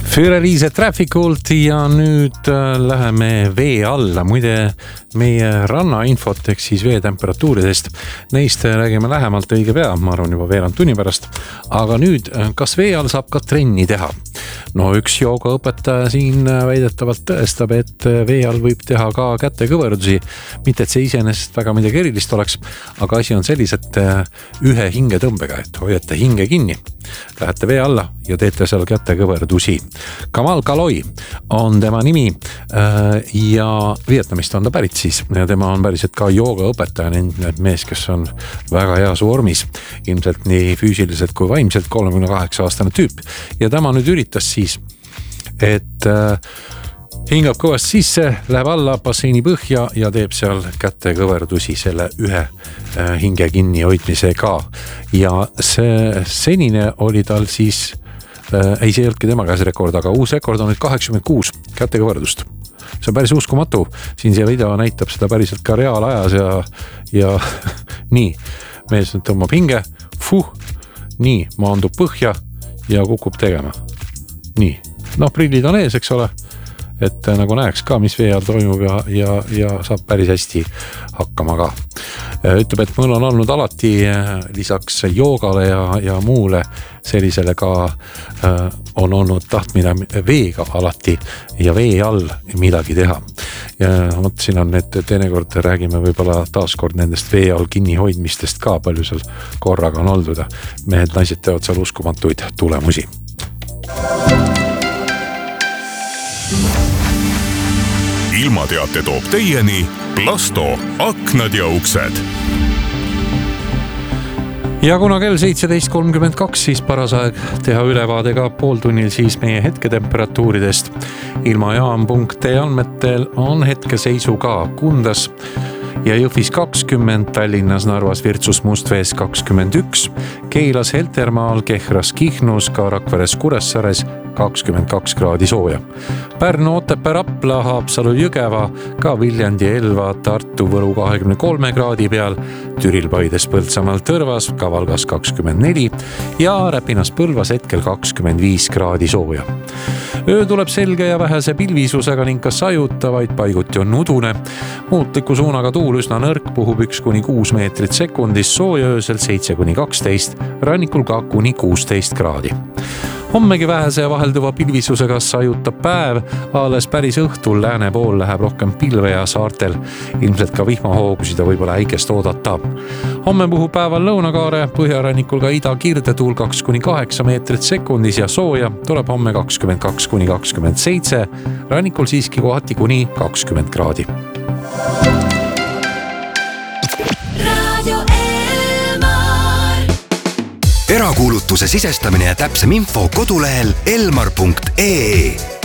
Füüreliise Trafficult ja nüüd läheme vee alla. Muide, meie rannainfot ehk siis veetemperatuuridest, neist räägime lähemalt õige pea, ma arvan juba veerand tunni pärast. Aga nüüd, kas vee all saab ka trenni teha? No üks joogaõpetaja siin väidetavalt tõestab, et vee all võib teha ka kätekõverdusi. Mitte et see iseenesest väga midagi erilist oleks, aga asi on sellised ühe hingetõmbega, et hoiate hinge kinni. Lähete vee alla ja teete seal kätekõverdusi. Kamal Kaloi on tema nimi ja Vietnamist on ta pärit siis. Ja tema on päriselt ka joogaõpetaja, need mees, kes on väga heas vormis. Ilmselt nii füüsiliselt kui vaimselt 38-aastane tüüp. Ja tema nüüd üritas siis, et hingab kõvast sisse, läheb alla basseini põhja ja teeb seal kätekõverdusi selle ühe hinge kinni hoidmisega. Ja see senine oli tal siis, ei see ei olnudki tema käes rekord, aga uus rekord on nüüd 86 kätekõverdust. See on päris uskumatu. Siin see video näitab seda päriselt ka reaalajas ja nii. Mees nüüd tõmbab hinge, nii, maandub põhja ja kukub tegema. Nii, prillid on ees, eks ole, et nagu näeks ka, mis vee all toimub ja saab päris hästi hakkama ka. Ütleb, et mul on olnud alati lisaks joogale ja muule sellisele ka on olnud tahtmine veega alati ja vee all midagi teha. Ja siin on need teinekord räägime võib-olla taaskord nendest vee all kinni hoidmistest ka, palju seal korraga on oldud. Mehed, naised teevad seal uskumatuid tulemusi. Ilmateate toob teieni Plasto aknad ja uksed. Ja kuna kell 17.32, siis paras aeg teha ülevaadega pooltunnil siis meie hetketemperatuuridest. Ilmajaam.ee andmetel on hetkeseisu ka Kundas ja Jõhvis 20, Tallinnas, Narvas, Virtsus, Mustvees 21, Keilas, Heltermaal, Kehras, Kihnus, ka Rakveres, Kuressaares 22 kraadi sooja. Pärnu, Otepää, Rapla, Haapsalu, Jõgeva, ka Viljandi, Elva, Tartu, Võru 23 kraadi peal, Türil, Paides, Põltsamaal, Tõrvas, ka Valgas 24 ja Räpinas, Põlvas hetkel 25 kraadi sooja. Öö tuleb selge ja vähese pilvisusega ning ka sajutavaid, paiguti on udune. Muutliku suunaga tuul üsna nõrk, puhub 1-6 meetrit sekundis, sooja öösel 7-12, rannikul ka kuni 16 kraadi. Hommegi vähese ja vahelduva pilvisusega sajutab päev, alles päris õhtul lääne pool läheb rohkem pilve ja saartel. Ilmselt ka vihmahoogusid võib-olla äikest oodata. Homme puhub päeval lõunakaare, põhjarannikul ka ida kirdetuul 2-8 meetrit sekundis ja sooja tuleb homme 22-27, rannikul siiski kohati kuni 20 kraadi. Erakuulutuse sisestamine ja täpsem info kodulehel elmar.ee.